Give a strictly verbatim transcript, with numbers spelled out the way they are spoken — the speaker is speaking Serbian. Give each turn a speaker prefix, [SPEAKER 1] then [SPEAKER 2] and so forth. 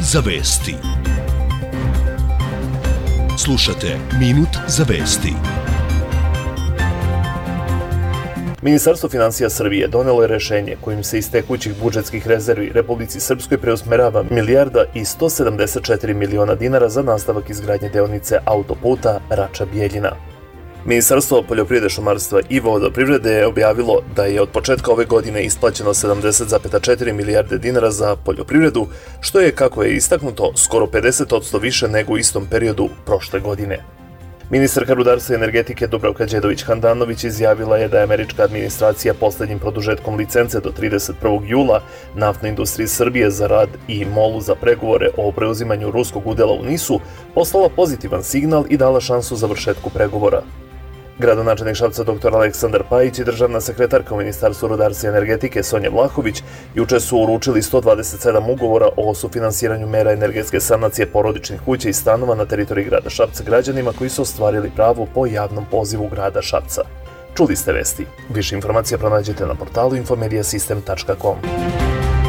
[SPEAKER 1] za vesti. Slušate Minut za vesti.
[SPEAKER 2] Ministarstvo finansija Srbije donelo je rešenje kojim se iz tekućih budžetskih rezervi Republici Srpskoj preusmerava milijarda i sto sedamdeset četiri miliona dinara za nastavak izgradnje deonice autoputa Rača-Bjeljina. Ministarstvo poljoprivrede, šumarstva i vodoprivrede je objavilo da je od početka ove godine isplaćeno sedamdeset zarez četiri milijarde dinara za poljoprivredu, što je, kako je istaknuto, skoro pedeset posto više nego u istom periodu prošle godine. Ministarka rudarstva i energetike Dubravka Đedović-Handanović izjavila je da je američka administracija poslednjim produžetkom licence do trideset prvog jula Naftnoj industriji Srbije za rad i MOL-u za pregovore o preuzimanju ruskog udela u NIS-u poslala pozitivan signal i dala šansu završetku pregovora. Gradonačelnik Šapca dr Aleksandar Pajić i državna sekretarka u Ministarstvu rudarstva i energetike Sonja Vlahović juče su uručili sto dvadeset sedam ugovora o sufinansiranju mera energetske sanacije porodičnih kuća i stanova na teritoriji grada Šapca građanima koji su ostvarili pravo po javnom pozivu grada Šapca. Čuli ste vesti. Više informacija pronađete na portalu infomediasistem tačka com.